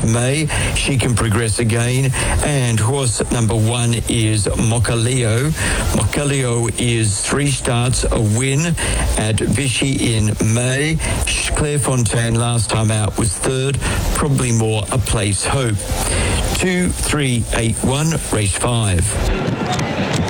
May. She can progress again. And horse number 1 is Mokaleo. Mokaleo is 3 starts, a win at Vichy in May. Clairefontaine last time out was 3rd, probably more a place hope. 2, 3, 8, 1, race 5.